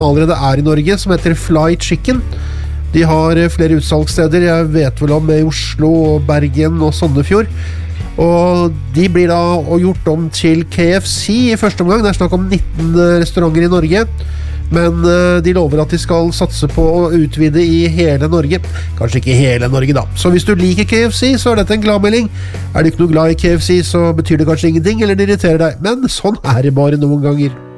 allerede I Norge, som heter Fly Chicken. De har flere utsalgssteder, jeg vet vel om i Oslo, Bergen og Sandefjord. Og de blir da gjort om til KFC i første omgang. Det snakk om 19 restauranter i Norge. Men de lover at de skal satse på å utvide i hele Norge. Kanskje ikke hele Norge da. Så hvis du liker KFC, så dette en gladmelding. Du ikke noe glad i KFC, så betyr det kanskje ingenting, eller det irriterer deg. Men sånn det bare noen ganger.